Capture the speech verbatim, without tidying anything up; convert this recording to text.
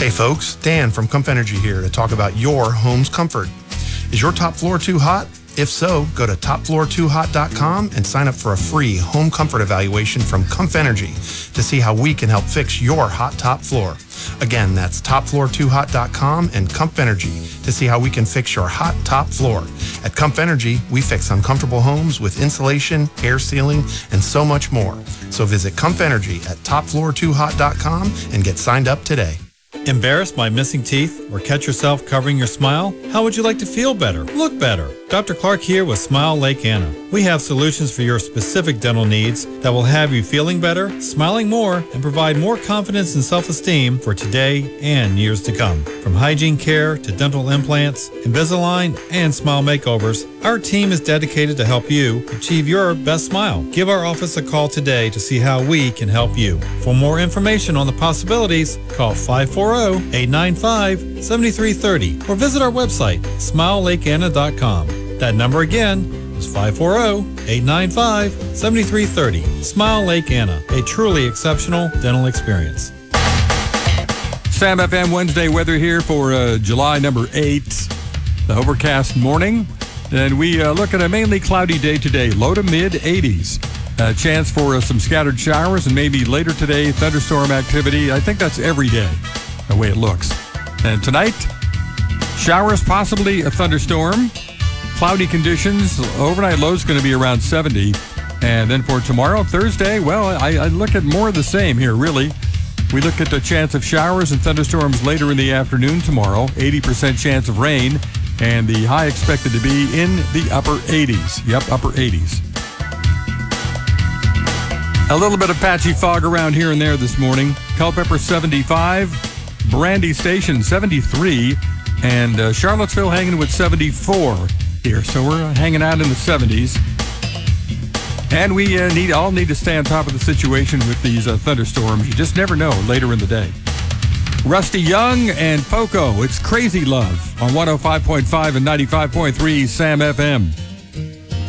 Hey folks, Dan from Comf Energy here to talk about your home's comfort. Is your top floor too hot? If so, go to top floor too hot dot com and sign up for a free home comfort evaluation from Comf Energy to see how we can help fix your hot top floor. Again, that's top floor too hot dot com and Comf Energy to see how we can fix your hot top floor. At Comf Energy, we fix uncomfortable homes with insulation, air sealing, and so much more. So visit Comf Energy at top floor too hot dot com and get signed up today. Embarrassed by missing teeth or catch yourself covering your smile? How would you like to feel better, look better? Doctor Clark here with Smile Lake Anna. We have solutions for your specific dental needs that will have you feeling better, smiling more, and provide more confidence and self-esteem for today and years to come. From hygiene care to dental implants, Invisalign, and smile makeovers, our team is dedicated to help you achieve your best smile. Give our office a call today to see how we can help you. For more information on the possibilities, call five four zero, eight nine five, seven three three zero or visit our website, smile lake anna dot com. That number again is five four zero, eight nine five, seven three three zero. Smile Lake Anna, a truly exceptional dental experience. Sam F M Wednesday weather here for uh, July number eight. The overcast morning. And we uh, look at a mainly cloudy day today, low to mid eighties. A chance for uh, some scattered showers and maybe later today thunderstorm activity. I think that's every day, the way it looks. And tonight, showers, possibly a thunderstorm. Cloudy conditions. Overnight low is going to be around seventy. And then for tomorrow, Thursday, well, I, I look at more of the same here, really. We look at the chance of showers and thunderstorms later in the afternoon tomorrow. eighty percent chance of rain. And the high expected to be in the upper eighties. Yep, upper eighties. A little bit of patchy fog around here and there this morning. Culpeper seventy-five, Brandy Station seventy-three, and uh, Charlottesville hanging with seventy-four here. So we're hanging out in the seventies. And we uh, need all need to stay on top of the situation with these uh, thunderstorms. You just never know later in the day. Rusty Young and Poco, it's Crazy Love on one oh five point five and ninety-five point three Sam F M.